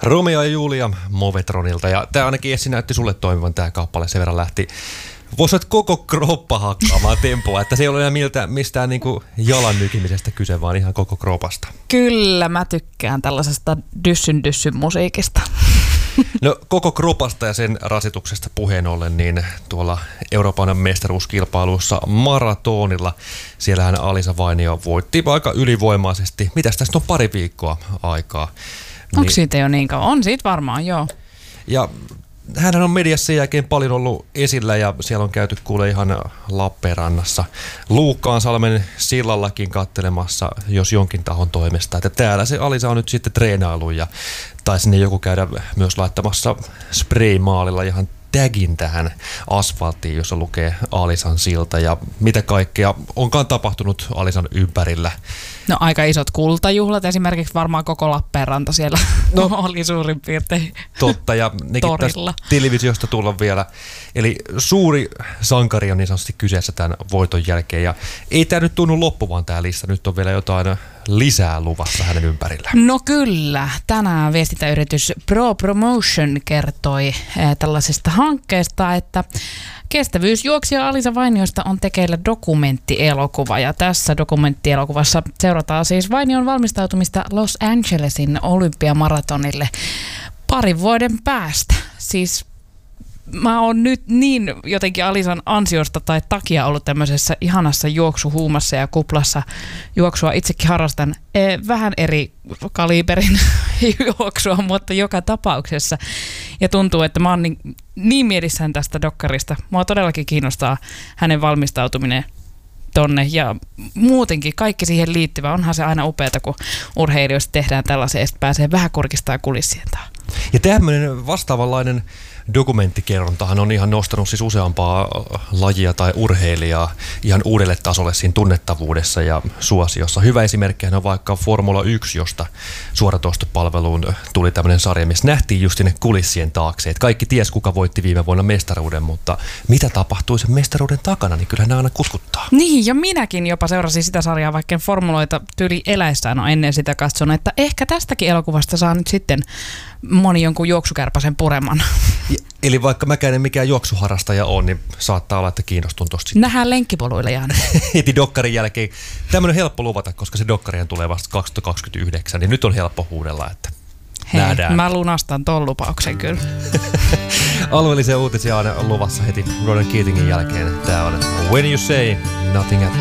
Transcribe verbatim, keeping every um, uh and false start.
Romeo ja Julia Movetronilta. Ja tämä ainakin Essi näytti sulle toimivan tämä kappale. Sen verran lähti, voisi olla koko kroppa hakkaamaan tempoa. Että se ei ole enää miltä, mistään niinku jalan nykimisestä kyse, vaan ihan koko kropasta. Kyllä, mä tykkään tällaisesta dyssyn dyssyn musiikista. No koko kropasta ja sen rasituksesta puheen ollen, niin tuolla Euroopan mestaruuskilpailussa maratonilla, siellähän Alisa Vainio voitti aika ylivoimaisesti. Mitäs tästä on pari viikkoa aikaa? Onko niin, siitä jo niin kauan? On siitä varmaan, joo. Ja hänhän on mediassa sen jälkeen paljon ollut esillä ja siellä on käyty kuule ihan Lappeenrannassa Luukkaansalmen sillallakin kattelemassa, jos jonkin tahon toimesta. Että täällä se Alisa on nyt sitten treenailu ja tai sinne joku käydä myös laittamassa spraymaalilla ihan tagin tähän asfalttiin, jossa lukee Alisan silta ja mitä kaikkea onkaan tapahtunut Alisan ympärillä. No aika isot kultajuhlat, esimerkiksi varmaan koko Lappeenranta siellä no, oli suurin piirtein totta, ja nekin tästä televisiosta tulla vielä. Eli suuri sankari on niin sanotusti kyseessä tämän voiton jälkeen ja ei tämä nyt tunnu loppuvan tämä lista, nyt on vielä jotain lisää luvassa hänen ympärillään. No kyllä, tänään viestintäyritys Pro Promotion kertoi tällaisesta hankkeesta, että kestävyysjuoksija Alisa Vainiosta on tekeillä dokumenttielokuva ja tässä dokumenttielokuvassa seurataan siis Vainion valmistautumista Los Angelesin olympiamaratonille parin vuoden päästä. Siis mä oon nyt niin jotenkin Alisan ansiosta tai takia ollut tämmöisessä ihanassa juoksuhuumassa ja kuplassa juoksua. Itsekin harrastan eh, vähän eri kaliberin juoksua, mutta joka tapauksessa. Ja tuntuu, että mä oon niin, niin mielissäni tästä dokkarista. Mua todellakin kiinnostaa hänen valmistautuminen tonne ja muutenkin kaikki siihen liittyvä. Onhan se aina upeata, kun urheilijoista tehdään tällaisia ja sitten pääsee vähän kurkistaa kulissien taa. Ja tämmöinen vastaavanlainen dokumenttikerrontahan on ihan nostanut siis useampaa lajia tai urheilijaa ihan uudelle tasolle siinä tunnettavuudessa ja suosiossa. Hyvä esimerkkihän on vaikka Formula yksi, josta suoratoistopalveluun tuli tämmöinen sarja, missä nähtiin just sinne kulissien taakse. Et kaikki ties, kuka voitti viime vuonna mestaruuden, mutta mitä tapahtui sen mestaruuden takana, niin kyllähän ne aina kuskuttaa. Niin, ja minäkin jopa seurasin sitä sarjaa, vaikka en formuloita tyyli eläessään on ennen sitä katsonut, että ehkä tästäkin elokuvasta saa nyt sitten moni jonkun juoksukärpäsen pureman. Eli vaikka mäkään en mikään juoksuharrastaja on, niin saattaa olla, että kiinnostun tosta sitten. Nähdään lenkkipoluilla, Jaana. Heti dokkarin jälkeen. Tämmöinen helppo luvata, koska se dokkarihan tulee vasta kaksituhattakaksikymmentäyhdeksän, niin nyt on helppo huudella, että hei, nähdään. Mä lunastan ton lupauksen kyllä. Alueellisia uutisia on luvassa heti Ronan Keatingin jälkeen. Tää on When You Say Nothing at